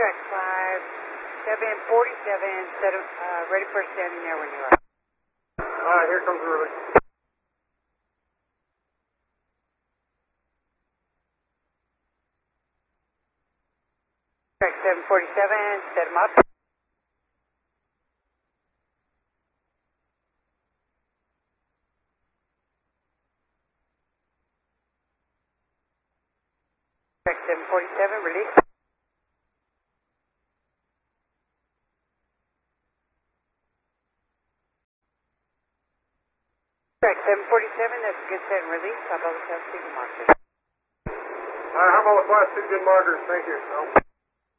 Track 5, 747, ready for standing there when you are. Here comes the release. Track 747, set them up. Track 747, release. Track 747, that's a good set and release. How about the Class 2 markers? How about the Class 2 good markers? Thank you.